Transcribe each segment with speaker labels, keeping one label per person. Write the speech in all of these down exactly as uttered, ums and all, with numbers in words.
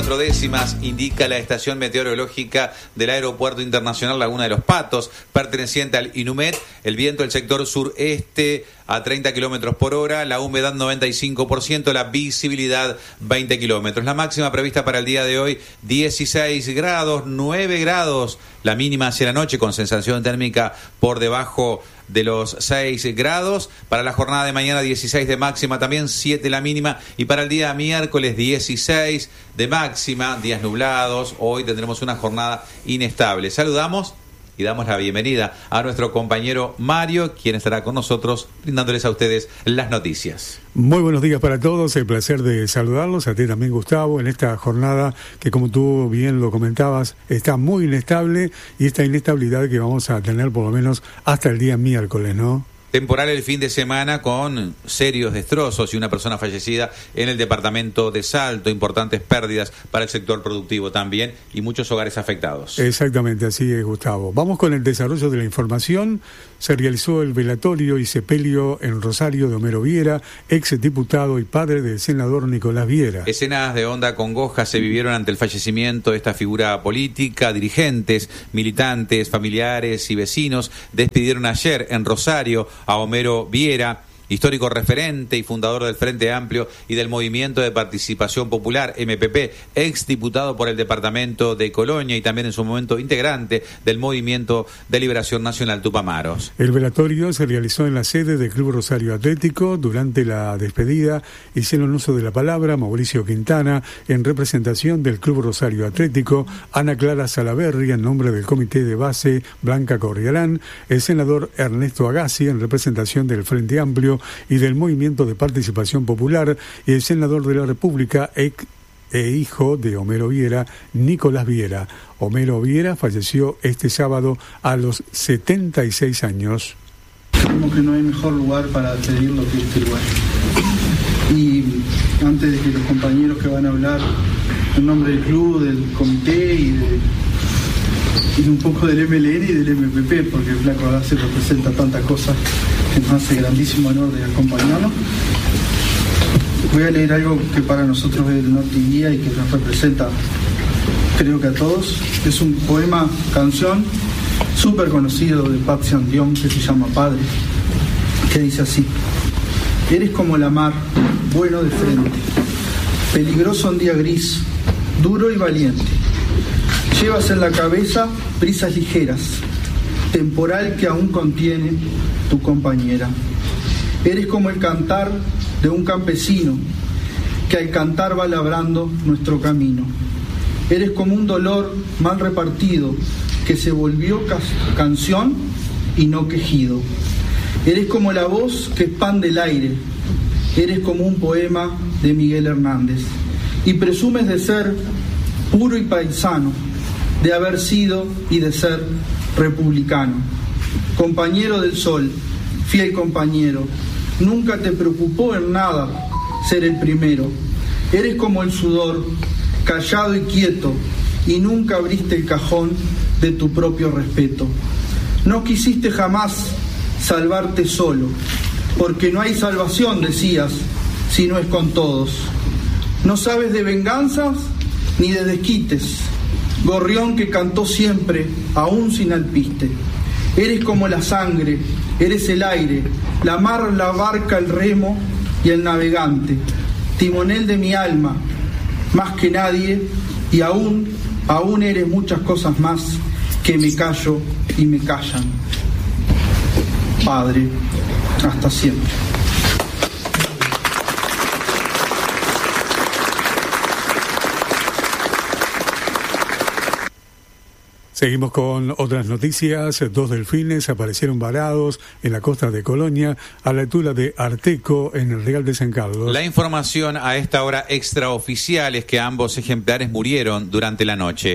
Speaker 1: cuatro décimas, indica la estación meteorológica del Aeropuerto Internacional Laguna de los Patos, perteneciente al INUMED. El viento del sector sureste a treinta kilómetros por hora, la humedad noventa y cinco por ciento, la visibilidad veinte kilómetros. La máxima prevista para el día de hoy, dieciséis grados, nueve grados, la mínima hacia la noche con sensación térmica por debajo de los seis grados. Para la jornada de mañana, dieciséis de máxima, también siete la mínima. Y para el día miércoles, dieciséis de máxima, días nublados. Hoy tendremos una jornada inestable. Saludamos y damos la bienvenida a nuestro compañero Mario, quien estará con nosotros brindándoles a ustedes las noticias.
Speaker 2: Muy buenos días para todos, el placer de saludarlos, a ti también, Gustavo, en esta jornada que, como tú bien lo comentabas, está muy inestable, y esta inestabilidad que vamos a tener por lo menos hasta el día miércoles, ¿no?
Speaker 1: Temporal el fin de semana con serios destrozos y una persona fallecida en el departamento de Salto, importantes pérdidas para el sector productivo también y muchos hogares afectados.
Speaker 2: Exactamente, así es, Gustavo. Vamos con el desarrollo de la información. Se realizó el velatorio y sepelio en Rosario de Homero Viera, ex diputado y padre del senador Nicolás Viera.
Speaker 1: Escenas de honda congoja se vivieron ante el fallecimiento de esta figura política. Dirigentes, militantes, familiares y vecinos despidieron ayer en Rosario a Homero Viera, histórico referente y fundador del Frente Amplio y del Movimiento de Participación Popular, M P P, ex diputado por el departamento de Colonia y también en su momento integrante del Movimiento de Liberación Nacional Tupamaros.
Speaker 2: El velatorio se realizó en la sede del Club Rosario Atlético. Durante la despedida hicieron uso de la palabra Mauricio Quintana en representación del Club Rosario Atlético, Ana Clara Salaverry en nombre del Comité de Base Blanca Corrialán, el senador Ernesto Agassi en representación del Frente Amplio y del Movimiento de Participación Popular, y el senador de la República ex e hijo de Homero Viera, Nicolás Viera. Homero Viera falleció este sábado a los setenta y seis años.
Speaker 3: Como que no hay mejor lugar para despedirlo que este lugar. Y antes de que los compañeros que van a hablar en nombre del club, del comité y de y un poco del M L N y del M P P, porque el Flaco Agassi representa tantas cosas que nos hace grandísimo honor de acompañarnos. Voy a leer algo que para nosotros es el norte y guía y que nos representa, creo que a todos. Es un poema, canción, súper conocido de Patsy Andión, que se llama Padre, que dice así: eres como la mar, bueno de frente, peligroso en día gris, duro y valiente. Llevas en la cabeza brisas ligeras, temporal que aún contiene tu compañera. Eres como el cantar de un campesino que al cantar va labrando nuestro camino. Eres como un dolor mal repartido que se volvió ca- canción y no quejido. Eres como la voz que expande el aire. Eres como un poema de Miguel Hernández. Y presumes de ser puro y paisano, de haber sido y de ser republicano. Compañero del sol, fiel compañero, nunca te preocupó en nada ser el primero. Eres como el sudor, callado y quieto, y nunca abriste el cajón de tu propio respeto. No quisiste jamás salvarte solo, porque no hay salvación, decías, si no es con todos. No sabes de venganzas ni de desquites, gorrión que cantó siempre, aún sin alpiste. Eres como la sangre, eres el aire, la mar, la barca, el remo y el navegante, timonel de mi alma, más que nadie, y aún, aún eres muchas cosas más que me callo y me callan. Padre, hasta siempre.
Speaker 2: Seguimos con otras noticias. Dos delfines aparecieron varados en la costa de Colonia, a la altura de Arteco, en el Real de San Carlos.
Speaker 1: La información a esta hora extraoficial es que ambos ejemplares murieron durante la noche.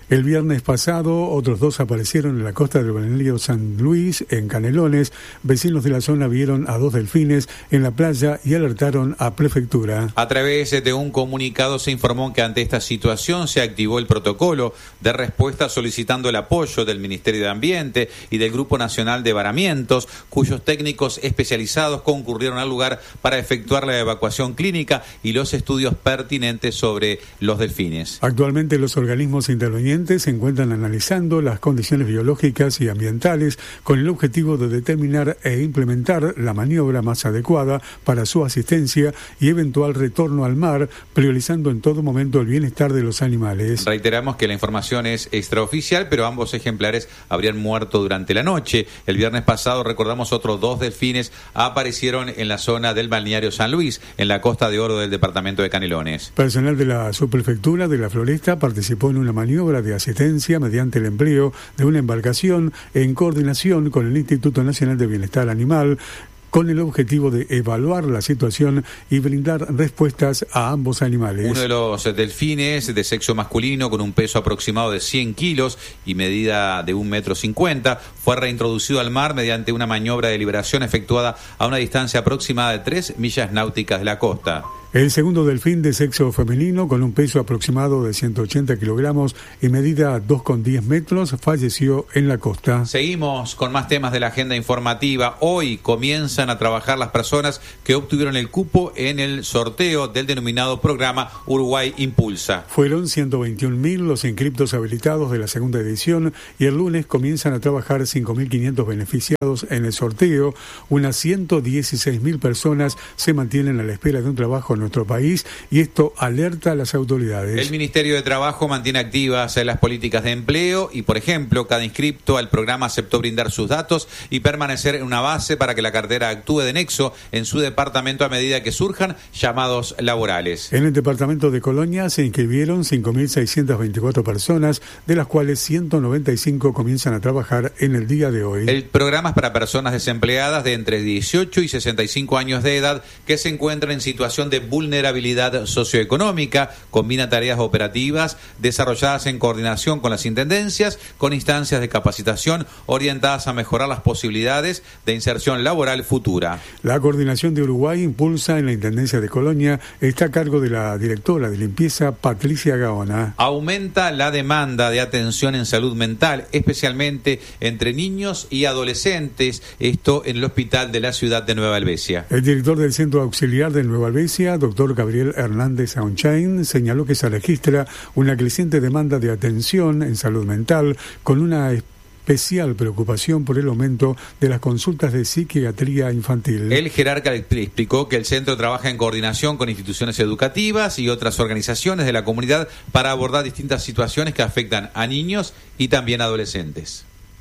Speaker 2: El viernes pasado, otros dos aparecieron en la costa del balneario San Luis, en Canelones. Vecinos de la zona vieron a dos delfines en la playa y alertaron a prefectura.
Speaker 1: A través de un comunicado se informó que ante esta situación se activó el protocolo de respuesta solicitando el apoyo del Ministerio de Ambiente y del Grupo Nacional de Varamientos, cuyos técnicos especializados concurrieron al lugar para efectuar la evacuación clínica y los estudios pertinentes sobre los delfines.
Speaker 2: Actualmente los organismos intervenientes se encuentran analizando las condiciones biológicas y ambientales con el objetivo de determinar e implementar la maniobra más adecuada para su asistencia y eventual retorno al mar, priorizando en todo momento el bienestar de los animales.
Speaker 1: Reiteramos que la información es extraoficial, pero ambos ejemplares habrían muerto durante la noche. El viernes pasado, recordamos, otros dos delfines aparecieron en la zona del balneario San Luis, en la Costa de Oro del departamento de Canelones.
Speaker 2: Personal de la subprefectura de la Floresta participó en una maniobra de asistencia mediante el empleo de una embarcación en coordinación con el Instituto Nacional de Bienestar Animal, con el objetivo de evaluar la situación y brindar respuestas a ambos animales.
Speaker 1: Uno de los delfines de sexo masculino, con un peso aproximado de cien kilos y medida de un metro cincuenta, fue reintroducido al mar mediante una maniobra de liberación efectuada a una distancia aproximada de tres millas náuticas de la costa.
Speaker 2: El segundo delfín de sexo femenino, con un peso aproximado de ciento ochenta kilogramos y medida dos coma diez metros, falleció en la costa.
Speaker 1: Seguimos con más temas de la agenda informativa. Hoy comienzan a trabajar las personas que obtuvieron el cupo en el sorteo del denominado programa Uruguay Impulsa.
Speaker 2: Fueron ciento veintiún mil los inscriptos habilitados de la segunda edición y el lunes comienzan a trabajar cinco mil quinientos beneficiados en el sorteo. Unas ciento dieciséis mil personas se mantienen a la espera de un trabajo en nuestro país y esto alerta a las autoridades.
Speaker 1: El Ministerio de Trabajo mantiene activas las políticas de empleo y, por ejemplo, cada inscripto al programa aceptó brindar sus datos y permanecer en una base para que la cartera actúe de nexo en su departamento a medida que surjan llamados laborales.
Speaker 2: En el departamento de Colonia se inscribieron cinco mil seiscientas veinticuatro personas, de las cuales ciento noventa y cinco comienzan a trabajar en el día de hoy.
Speaker 1: El programa es para personas desempleadas de entre dieciocho y sesenta y cinco años de edad que se encuentran en situación de vulnerabilidad socioeconómica, combina tareas operativas desarrolladas en coordinación con las intendencias, con instancias de capacitación orientadas a mejorar las posibilidades de inserción laboral futura.
Speaker 2: La coordinación de Uruguay Impulsa en la Intendencia de Colonia está a cargo de la directora de limpieza, Patricia Gaona.
Speaker 1: Aumenta la demanda de atención en salud mental, especialmente entre niños y adolescentes, esto en el hospital de la ciudad de Nueva Helvecia.
Speaker 2: El director del Centro Auxiliar de Nueva Helvecia, doctor Gabriel Hernández Aunchain, señaló que se registra una creciente demanda de atención en salud mental, con una especial preocupación por el aumento de las consultas de psiquiatría infantil.
Speaker 1: El jerarca explicó que el centro trabaja en coordinación con instituciones educativas y otras organizaciones de la comunidad para abordar distintas situaciones que afectan a niños y también adolescentes.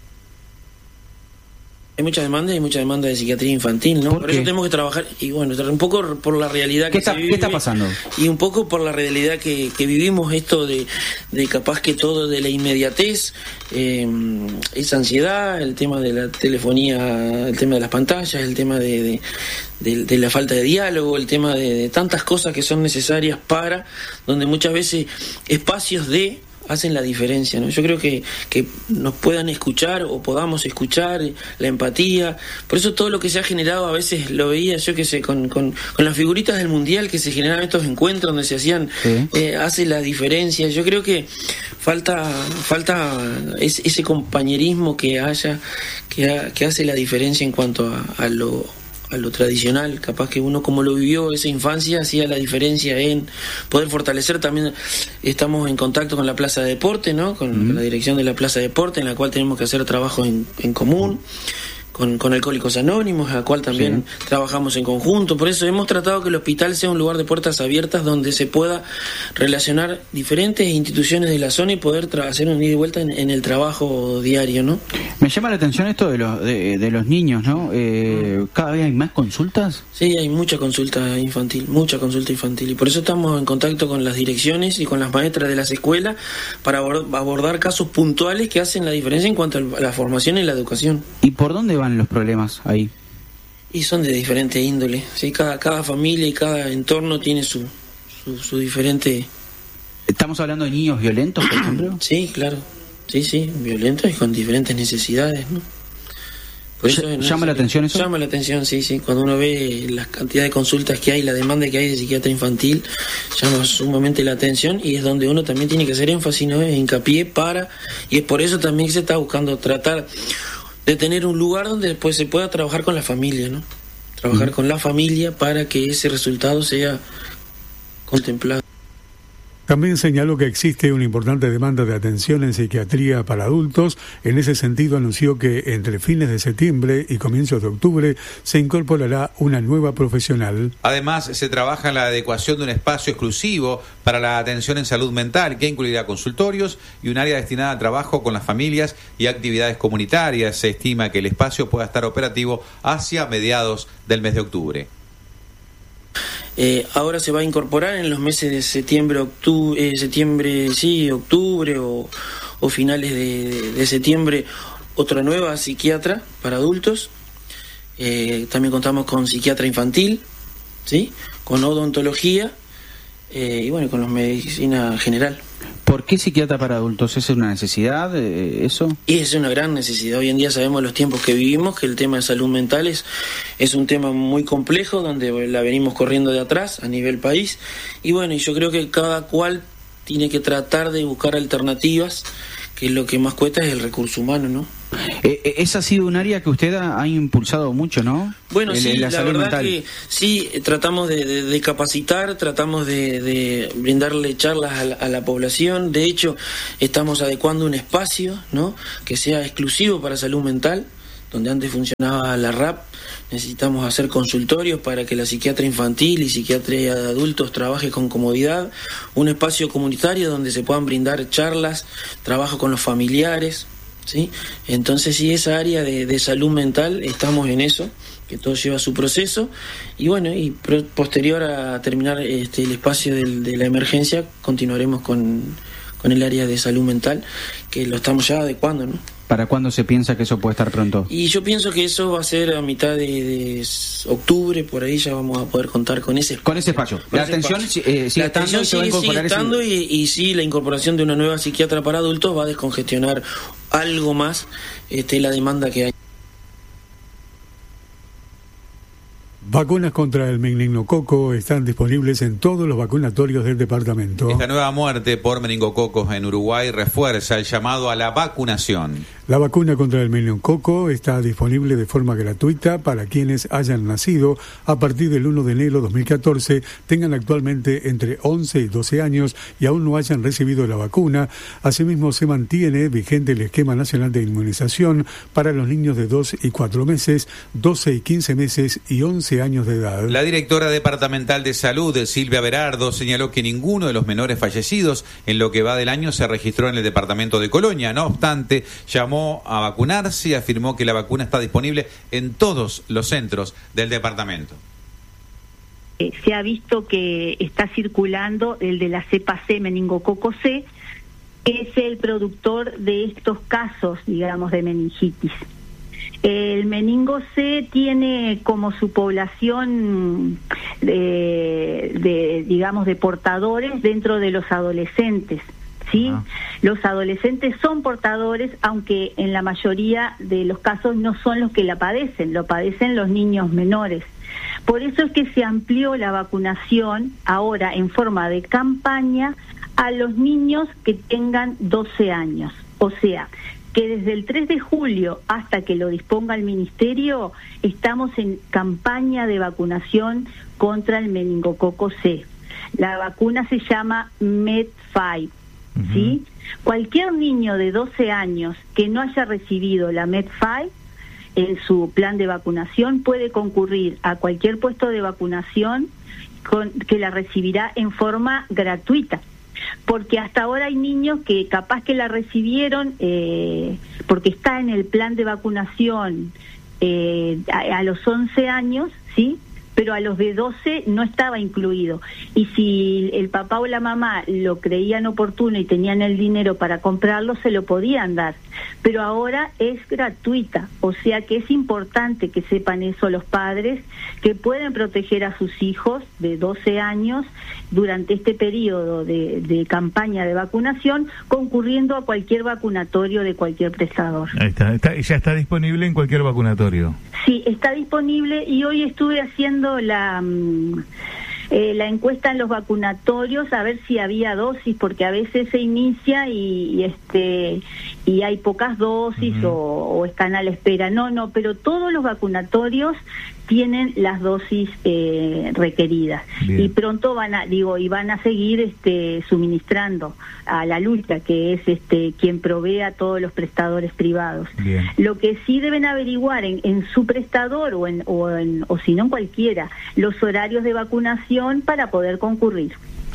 Speaker 4: Hay mucha demanda y mucha demanda de psiquiatría infantil, ¿no?
Speaker 5: ¿Por,
Speaker 4: por
Speaker 5: qué?
Speaker 4: eso tenemos que trabajar, y bueno, un poco por la realidad que
Speaker 5: ¿Qué está,
Speaker 4: se vive,
Speaker 5: ¿Qué está pasando?
Speaker 4: Y un poco por la realidad que, que vivimos, esto de, de capaz que todo de la inmediatez, eh, esa ansiedad, el tema de la telefonía, el tema de las pantallas, el tema de, de, de, de la falta de diálogo, el tema de, de tantas cosas que son necesarias para, donde muchas veces espacios de hacen la diferencia, ¿no? Yo creo que, que nos puedan escuchar o podamos escuchar, la empatía. Por eso todo lo que se ha generado, a veces lo veía yo que sé, con, con, con las figuritas del Mundial que se generaban estos encuentros donde se hacían, sí. eh, hace la diferencia. Yo creo que falta falta ese, ese compañerismo que haya, que, ha, que hace la diferencia en cuanto a, a lo a lo tradicional, capaz que uno como lo vivió esa infancia hacía la diferencia en poder fortalecer. También estamos en contacto con la Plaza de Deporte, ¿no? Con, mm. con la dirección de la Plaza de Deporte, en la cual tenemos que hacer trabajo en, en común. Con, con Alcohólicos Anónimos, a la cual también sí. trabajamos en conjunto. Por eso hemos tratado que el hospital sea un lugar de puertas abiertas donde se pueda relacionar diferentes instituciones de la zona y poder tra- hacer un ida y vuelta en, en el trabajo diario, ¿no?
Speaker 5: Me llama la atención esto de los de, de los niños, ¿no? Eh, ¿Cada vez hay más consultas?
Speaker 4: Sí, hay mucha consulta infantil, mucha consulta infantil. Y por eso estamos en contacto con las direcciones y con las maestras de las escuelas para abordar casos puntuales que hacen la diferencia en cuanto a la formación y la educación.
Speaker 5: ¿Y por dónde van los problemas ahí?
Speaker 4: Y son de diferente índole, ¿sí? Cada, cada familia y cada entorno tiene su, su, su diferente...
Speaker 5: ¿Estamos hablando de niños violentos, por ejemplo?
Speaker 4: Sí, claro. Sí, sí, violentos y con diferentes necesidades, ¿no? Por eso
Speaker 5: ¿Llama no, la atención eso?
Speaker 4: Llama la atención, sí, sí. Cuando uno ve la cantidad de consultas que hay, la demanda que hay de psiquiatra infantil, llama sumamente la atención y es donde uno también tiene que hacer énfasis, ¿no? Hincapié para, y es por eso también que se está buscando tratar de tener un lugar donde después se pueda trabajar con la familia, ¿no? Trabajar uh-huh. con la familia para que ese resultado sea contemplado.
Speaker 2: También señaló que existe una importante demanda de atención en psiquiatría para adultos. En ese sentido, anunció que entre fines de septiembre y comienzos de octubre se incorporará una nueva profesional.
Speaker 1: Además, se trabaja en la adecuación de un espacio exclusivo para la atención en salud mental, que incluirá consultorios y un área destinada a trabajo con las familias y actividades comunitarias. Se estima que el espacio pueda estar operativo hacia mediados del mes de octubre.
Speaker 4: Eh, ahora se va a incorporar en los meses de septiembre, octubre, eh, septiembre, sí, octubre o, o finales de, de septiembre otra nueva psiquiatra para adultos. Eh, también contamos con psiquiatra infantil, sí, con odontología eh, y bueno, con la medicina general.
Speaker 5: ¿Por qué psiquiatra para adultos? ¿Es una necesidad eh, eso?
Speaker 4: Y es una gran necesidad. Hoy en día sabemos los tiempos que vivimos, que el tema de salud mental es, es un tema muy complejo, donde la venimos corriendo de atrás a nivel país. Y bueno, y yo creo que cada cual tiene que tratar de buscar alternativas, que lo que más cuesta es el recurso humano, ¿no?
Speaker 5: Eh, esa ha sido un área que usted ha, ha impulsado mucho, ¿no?
Speaker 4: Bueno,
Speaker 5: el,
Speaker 4: sí,
Speaker 5: la,
Speaker 4: la verdad mental. que sí, tratamos de, de, de capacitar, tratamos de, de brindarle charlas a la, a la población. De hecho, estamos adecuando un espacio, ¿no?, que sea exclusivo para salud mental, donde antes funcionaba la R A P. Necesitamos hacer consultorios para que la psiquiatra infantil y psiquiatría de adultos trabaje con comodidad, un espacio comunitario donde se puedan brindar charlas, trabajo con los familiares, ¿sí? Entonces sí, esa área de, de salud mental, estamos en eso, que todo lleva su proceso, y bueno, y pro, posterior a terminar este, el espacio del, de la emergencia, continuaremos con, con el área de salud mental, que lo estamos ya adecuando, ¿no?
Speaker 5: ¿Para cuándo se piensa que eso puede estar pronto?
Speaker 4: Y yo pienso que eso va a ser a mitad de, de octubre, por ahí ya vamos a poder contar con ese
Speaker 5: con ese espacio. Con la ese atención espacio. Eh, sigue
Speaker 4: la
Speaker 5: estando,
Speaker 4: atención sigue, sigue estando ese... y, y sí, la incorporación de una nueva psiquiatra para adultos va a descongestionar algo más este, la demanda que hay.
Speaker 2: Vacunas contra el meningococo están disponibles en todos los vacunatorios del departamento.
Speaker 1: Esta nueva muerte por meningococos en Uruguay refuerza el llamado a la vacunación.
Speaker 2: La vacuna contra el meningococo está disponible de forma gratuita para quienes hayan nacido a partir del primero de enero de dos mil catorce, tengan actualmente entre once y doce años y aún no hayan recibido la vacuna. Asimismo, se mantiene vigente el esquema nacional de inmunización para los niños de dos y cuatro meses, doce y quince meses y once años de edad.
Speaker 1: La directora departamental de salud, Silvia Berardo, señaló que ninguno de los menores fallecidos en lo que va del año se registró en el departamento de Colonia. No obstante, llamó a vacunarse y afirmó que la vacuna está disponible en todos los centros del departamento.
Speaker 6: Eh, se ha visto que está circulando el de la cepa C, meningococo C, que es el productor de estos casos, digamos, de meningitis. El meningo C tiene como su población de, de, digamos, de portadores dentro de los adolescentes, ¿sí? Uh-huh. Los adolescentes son portadores, aunque en la mayoría de los casos no son los que la padecen, lo padecen los niños menores. Por eso es que se amplió la vacunación ahora en forma de campaña a los niños que tengan doce años, o sea, que desde el tres de julio hasta que lo disponga el Ministerio, estamos en campaña de vacunación contra el meningococo C. La vacuna se llama MedFi, uh-huh. ¿sí? Cualquier niño de doce años que no haya recibido la MedFi en su plan de vacunación puede concurrir a cualquier puesto de vacunación con, que la recibirá en forma gratuita. Porque hasta ahora hay niños que capaz que la recibieron eh, porque está en el plan de vacunación eh, a, a los once años, ¿sí? pero a los de doce no estaba incluido. Y si el papá o la mamá lo creían oportuno y tenían el dinero para comprarlo, se lo podían dar. Pero ahora es gratuita, o sea que es importante que sepan eso los padres, que pueden proteger a sus hijos de doce años durante este periodo de, de campaña de vacunación, concurriendo a cualquier vacunatorio de cualquier prestador.
Speaker 7: Ahí está, está, ya está disponible en cualquier vacunatorio.
Speaker 6: Sí, está disponible, y hoy estuve haciendo la... Um, Eh, la encuesta en los vacunatorios a ver si había dosis, porque a veces se inicia y, y este y hay pocas dosis uh-huh. o, o están a la espera. No, no, pero todos los vacunatorios tienen las dosis eh, requeridas. Bien. Y pronto van a digo y van a seguir este suministrando a la lucha, que es este quien provee a todos los prestadores privados. Bien. Lo que sí deben averiguar en, en su prestador o en o, en, o si no en cualquiera, los horarios de vacunación para poder concurrir.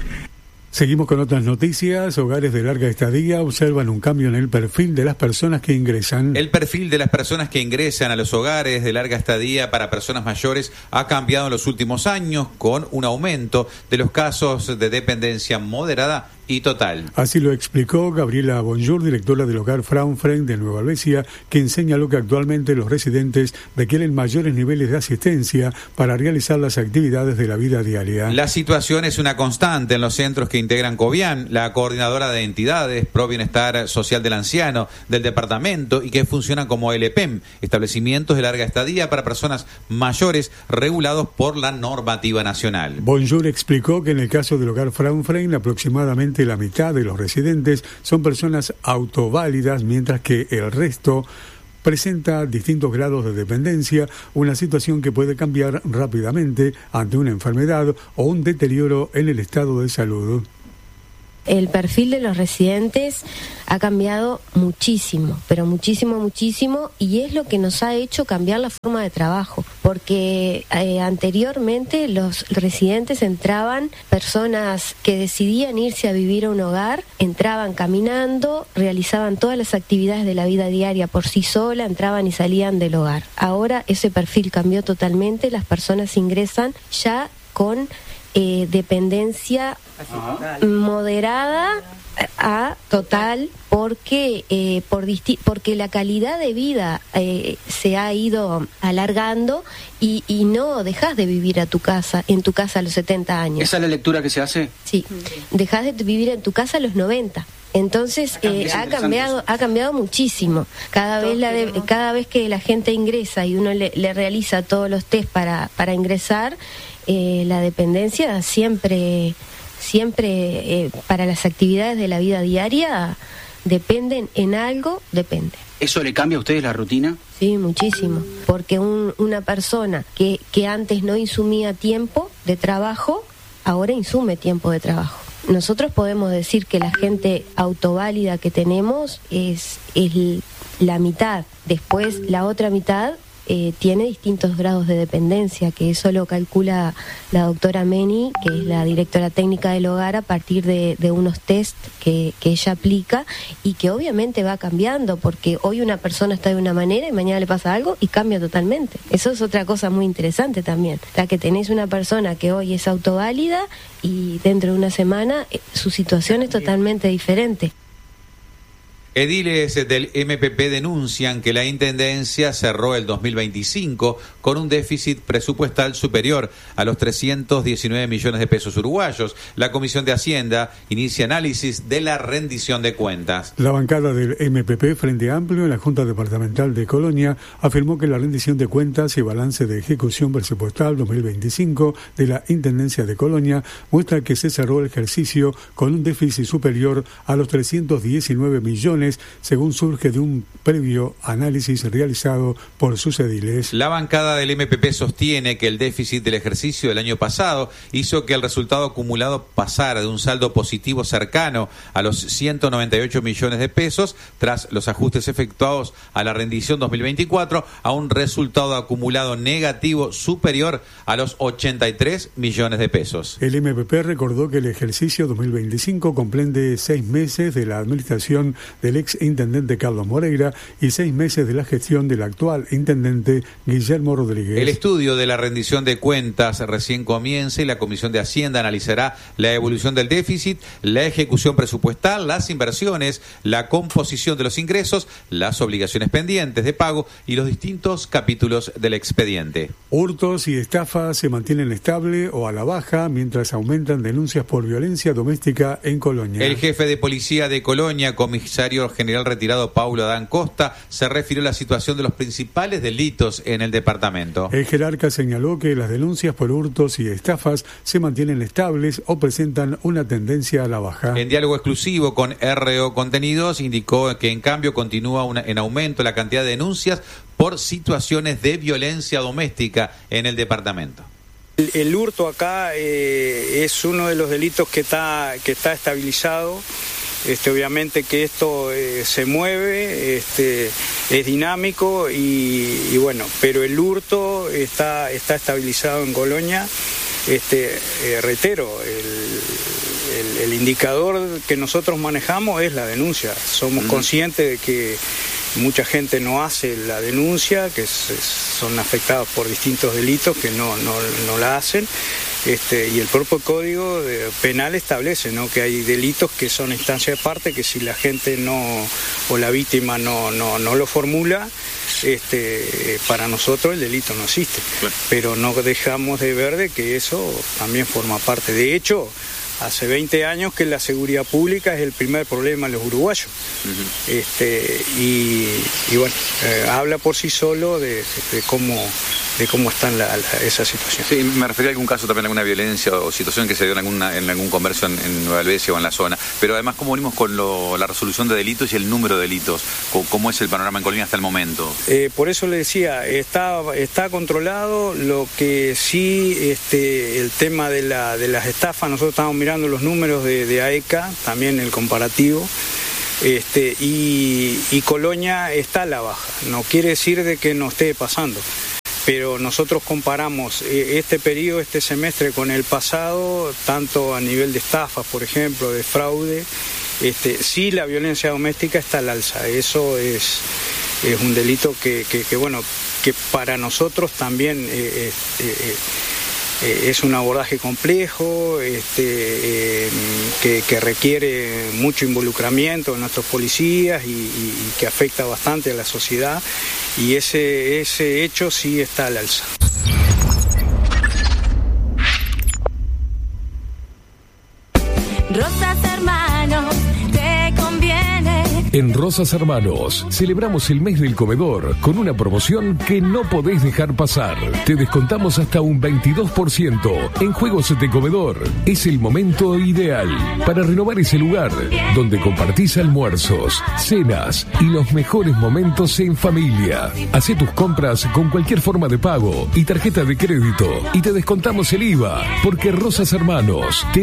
Speaker 2: Seguimos con otras noticias. Hogares de larga estadía observan un cambio en el perfil de las personas que ingresan.
Speaker 1: El perfil de las personas que ingresan a los hogares de larga estadía para personas mayores ha cambiado en los últimos años, con un aumento de los casos de dependencia moderada y total.
Speaker 2: Así lo explicó Gabriela Bonjour, directora del hogar Frauenfeld de Nueva Albesia, quien señaló que actualmente los residentes requieren mayores niveles de asistencia para realizar las actividades de la vida diaria.
Speaker 1: La situación es una constante en los centros que integran Cobian, la coordinadora de entidades pro bienestar social del anciano del departamento, y que funcionan como L P E M, establecimientos de larga estadía para personas mayores regulados por la normativa nacional.
Speaker 2: Bonjour explicó que en el caso del hogar Frauenfeld aproximadamente la mitad de los residentes son personas autoválidas, mientras que el resto presenta distintos grados de dependencia, una situación que puede cambiar rápidamente ante una enfermedad o un deterioro en el estado de salud.
Speaker 8: El perfil de los residentes ha cambiado muchísimo, pero muchísimo, muchísimo, y es lo que nos ha hecho cambiar la forma de trabajo, porque eh, anteriormente los residentes entraban, personas que decidían irse a vivir a un hogar, entraban caminando, realizaban todas las actividades de la vida diaria por sí sola, entraban y salían del hogar. Ahora ese perfil cambió totalmente, las personas ingresan ya con Eh, dependencia Ajá. moderada a total, porque eh, por disti- porque la calidad de vida eh, se ha ido alargando y, y no dejas de vivir a tu casa en tu casa a los setenta años.
Speaker 5: ¿Esa es la lectura que se hace?
Speaker 8: Sí, dejas de vivir en tu casa a los noventa. Entonces eh, ha cambiado ha cambiado muchísimo. Cada vez la de, cada vez que la gente ingresa y uno le, le realiza todos los test para para ingresar, eh, la dependencia siempre siempre eh, para las actividades de la vida diaria dependen en algo, depende.
Speaker 5: ¿Eso le cambia a ustedes la rutina?
Speaker 8: Sí, muchísimo, porque un, una persona que que antes no insumía tiempo de trabajo, ahora insume tiempo de trabajo. Nosotros podemos decir que la gente autoválida que tenemos es, es la mitad. Después, la otra mitad eh, tiene distintos grados de dependencia, que eso lo calcula la doctora Meni, que es la directora técnica del hogar, a partir de, de unos test que, que ella aplica, y que obviamente va cambiando, porque hoy una persona está de una manera y mañana le pasa algo y cambia totalmente. Eso es otra cosa muy interesante también. O sea, que tenés una persona que hoy es autoválida y dentro de una semana eh, su situación es totalmente diferente.
Speaker 1: Ediles del M P P denuncian que la Intendencia cerró el dos mil veinticinco con un déficit presupuestal superior a los trescientos diecinueve millones de pesos uruguayos. La Comisión de Hacienda inicia análisis de la rendición de cuentas.
Speaker 2: La bancada del M P P Frente Amplio en la Junta Departamental de Colonia afirmó que la rendición de cuentas y balance de ejecución presupuestal dos mil veinticinco de la Intendencia de Colonia muestra que se cerró el ejercicio con un déficit superior a los trescientos diecinueve millones, según surge de un previo análisis realizado por sus ediles.
Speaker 1: La bancada del M P P sostiene que el déficit del ejercicio del año pasado hizo que el resultado acumulado pasara de un saldo positivo cercano a los ciento noventa y ocho millones de pesos tras los ajustes efectuados a la rendición dos mil veinticuatro a un resultado acumulado negativo superior a los ochenta y tres millones de pesos.
Speaker 2: El M P P recordó que el ejercicio dos mil veinticinco comprende seis meses de la administración del ex intendente Carlos Moreira y seis meses de la gestión del actual intendente Guillermo Rodríguez.
Speaker 1: El estudio de la rendición de cuentas recién comienza y la Comisión de Hacienda analizará la evolución del déficit, la ejecución presupuestal, las inversiones, la composición de los ingresos, las obligaciones pendientes de pago y los distintos capítulos del expediente.
Speaker 2: Hurtos y estafas se mantienen estable o a la baja mientras aumentan denuncias por violencia doméstica en Colonia.
Speaker 1: El jefe de policía de Colonia, comisario general retirado Paulo Adán Costa, se refirió a la situación de los principales delitos en el departamento.
Speaker 2: El jerarca señaló que las denuncias por hurtos y estafas se mantienen estables o presentan una tendencia a la baja.
Speaker 1: En diálogo exclusivo con R O Contenidos, indicó que en cambio continúa una, en aumento la cantidad de denuncias por situaciones de violencia doméstica en el departamento.
Speaker 9: El, el hurto acá eh, es uno de los delitos que está, que está estabilizado. Este, obviamente que esto eh, se mueve, este, es dinámico y, y bueno, pero el hurto está, está estabilizado en Colonia. Este, eh, reitero, el, el, el indicador que nosotros manejamos es la denuncia. Somos uh-huh. conscientes de que mucha gente no hace la denuncia, que es, es, son afectados por distintos delitos que no, no, no la hacen. Este, y el propio Código Penal establece, ¿no?, que hay delitos que son instancia de parte, que si la gente no o la víctima no, no, no lo formula, este, para nosotros el delito no existe. Claro. Pero no dejamos de ver de que eso también forma parte. De hecho, hace veinte años que la seguridad pública es el primer problema de los uruguayos. Uh-huh. Este, y, y bueno, eh, habla por sí solo de, de cómo de cómo está la, la, esa situación.
Speaker 10: Sí, me refería a algún caso también, alguna violencia o situación que se dio en, alguna, en algún comercio en, en Nueva Albesia o en la zona, pero además cómo venimos con lo, la resolución de delitos y el número de delitos, cómo es el panorama en Colonia hasta el momento.
Speaker 9: Eh, por eso le decía, está, está controlado. Lo que sí, este, el tema de, la, de las estafas, nosotros estamos mirando los números de, de A E C A, también el comparativo. Este, y, y Colonia está a la baja, no quiere decir de que no esté pasando, pero nosotros comparamos este periodo, este semestre con el pasado, tanto a nivel de estafas, por ejemplo, de fraude. Este, sí, la violencia doméstica está al alza. Eso es, es un delito que, que, que, bueno, que para nosotros también eh, eh, eh, es un abordaje complejo, este, eh, que, que requiere mucho involucramiento de nuestros policías y, y, y que afecta bastante a la sociedad. Y ese, ese hecho sí está al alza.
Speaker 11: Rosas Hermanos, te conviene.
Speaker 12: En Rosas Hermanos celebramos el mes del comedor con una promoción que no podés dejar pasar. Te descontamos hasta un veintidós por ciento en juegos de comedor. Es el momento ideal para renovar ese lugar donde compartís almuerzos, cenas y los mejores momentos en familia. Hacé tus compras con cualquier forma de pago y tarjeta de crédito y te descontamos el I V A, porque Rosas Hermanos te